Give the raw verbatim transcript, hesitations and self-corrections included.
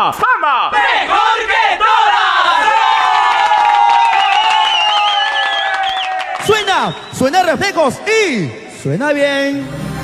¡Fama! ¡Fama! ¡Mejor que todas! Suena, suena reflejos y suena bien.